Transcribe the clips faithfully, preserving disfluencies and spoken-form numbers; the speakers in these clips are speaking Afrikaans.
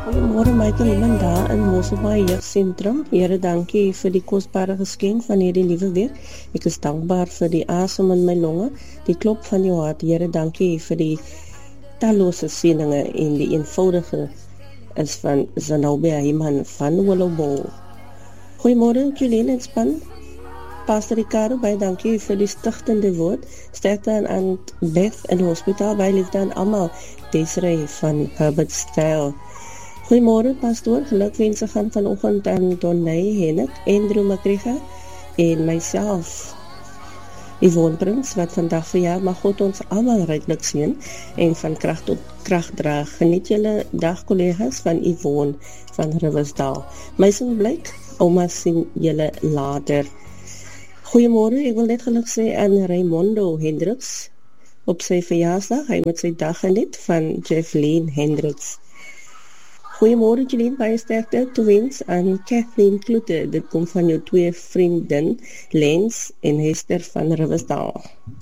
Goeiemôre Michael, iemand daar in Mosselbaai Jeugsentrum. Here, dankie vir die kosbare geskenk van hierdie nuwe week. Ek is dankbaar vir die asem in my longe, die klop van jou hart. Here, dankie vir die tallose seëninge en die eenvoudige is van Zanobia Iman van Willowball. Goeiemôre Julian en span. Pastor Ricardo, baie dankie vir die stigtende woord. Sterkte aan aan Beth in die hospitaal, baie liefde aan almal. Desiree van Herbert Style. Goeiemôre pastoor, gelukwense gaan vanoggend aan Donnie Hennek, Andrew Makriga en myself. Yvonne Prins, wat vandag verjaar, mag God ons almal ryklik seën en van krag tot krag dra. Geniet julle dag collega's van Yvonne van Riversdal. My sin blyk, ouma sien julle later. Goeiemôre, ek wil net geluk sê aan Raymondo Hendricks op sy verjaarsdag. Hy moet sy dag geniet van Jeffleen Hendricks. Goeiemôre Jeline, baie sterkte toewens aan Kathleen Kloete. Dit kom van jou twee vriendin, Lens en Hester van Riversdal.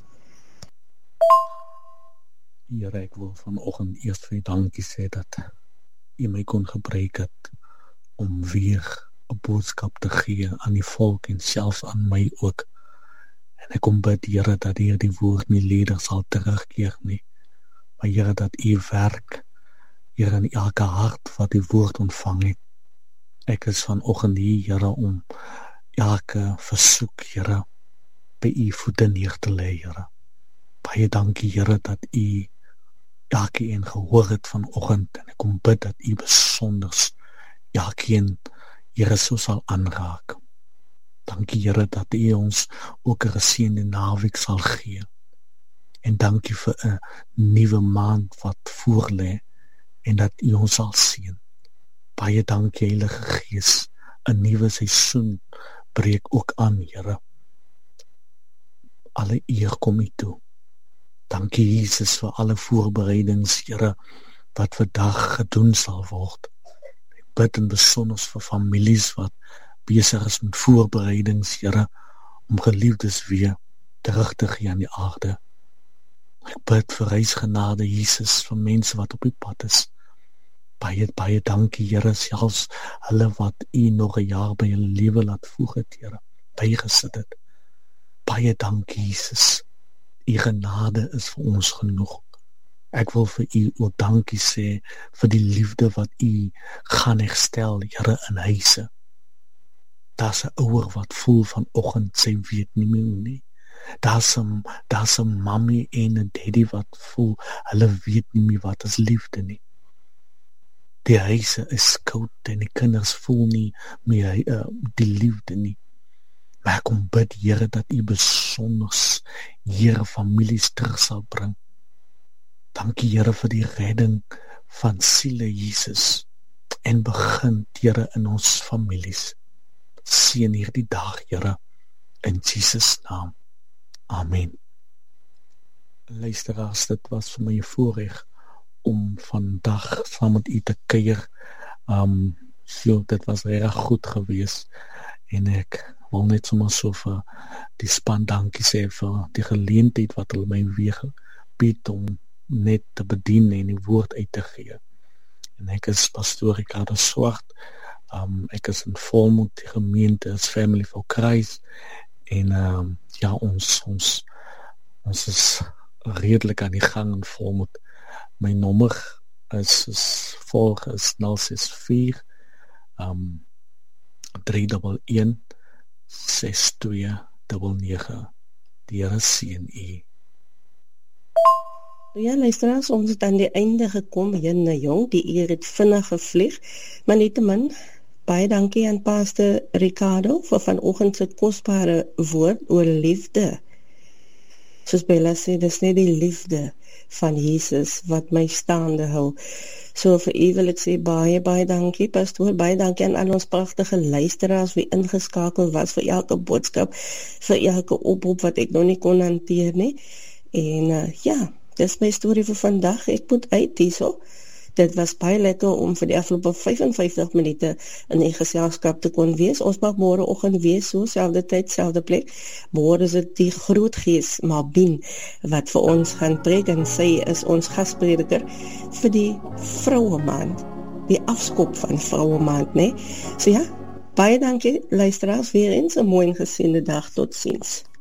Here, ek wil vanoggend eers vir u dankie sê dat u my kon gebruik het om weer 'n boodskap te gee aan die volk en selfs aan my ook. En ek kom bid, Here, dat hierdie woord nie ledig sal terugkeer nie, maar Here, dat u werk Here in elke hart wat die woord ontvang het. Ek is vanoggend hier, Here, om elke versoek, Here, by u voete neer te lê, Here. Baie dankie, Here, dat u elkeen gehoor het vanoggend, en ek kom bid dat u besonders elkeen, Here, so sal aanraak. Dankie, Here, dat u ons ook 'n geseënde naweek sal gee. En dankie vir 'n nuwe maand wat voorlê, en dat u ons sal sien. Baie dankie, Heilige Gees. 'n nuwe seisoen breek ook aan, Here. Alle eer kom u toe. Dankie, Jesus, vir alle voorbereidings, Here, wat vandag gedoen sal word. Ek bid in besonder vir families wat besig is met voorbereidings, Here, om geliefdes weer terug te gee aan die aarde. Ek bid vir reisgenade, Jesus, vir mense wat op die pad is. Baie, baie dankie, Here, selfs hulle wat u nog 'n jaar by hulle lewe laat voeg het, Here, bygesit het. Baie dankie, Jesus. U genade is vir ons genoeg. Ek wil vir u ook dankie sê vir die liefde wat u gaan herstel, Here, in huise. Daar's 'n ouer wat voel vanoggend sy weet nie meer hoe nie. Daar's 'n daar's 'n mammy en 'n daddy wat voel hulle weet nie meer wat is liefde nie. Die huise is koud en die kinders voel nie meer uh, die liefde nie. Maar ek kom bid, Here, dat u besonders Here families terug sal bring. Dankie, Here, vir die redding van siele, Jesus. En begin, Here, in ons families. Seën hierdie dag, Here, in Jesus naam. Amen. Luisteraars, dit was vir my 'n voorreg om vandag saam met u te kuier. Um, so, dit was reg goed geweest. En ek wil net sommer so vir die span dankie sê vir die geleentheid wat hulle my weer bied om net te bedien en die woord uit te gee. En ek is pastoor Ricardo Swart. Um, ek is in Volmond, die gemeente is Family for Christ. En um, ja, ons, ons, ons is redelik aan die gang in Volmond. My nommer is, is volg is nul ses vier um, drie een een ses twee nege nege. Die Here seën u. Ja, luisteraars, ons het aan die einde gekom, Jenne Jong, die eer het vinnig gevlieg, maar nietemin, baie dankie aan Pastor Ricardo vir vanoggend se kosbare woord oor liefde. Soos Bella sê, dis net die liefde van Jesus wat my staande hou. So vir u wil ek sê baie, baie dankie, pastoor, baie dankie aan al ons pragtige luisteraars wie ingeskakel was vir elke boodskap, vir elke oproep wat ek nog nie kon hanteer nie. En uh, ja, dis my storie vir vandag. Ek moet uit hierso. Dit was baie lekker om vir die afgelope vyf en vyftig minute in die geselskap te kon wees. Ons mag môreoggend weer so, selfde tyd, selfde plek. Môre is dit die groot gees, Mabien, wat vir ons gaan preek en sy is ons gasprediker vir die vroue maand. die afskop van Vroue Maand, né? So ja, baie dankie luisteraars, weer eens 'n mooi en geseënde dag, totsiens.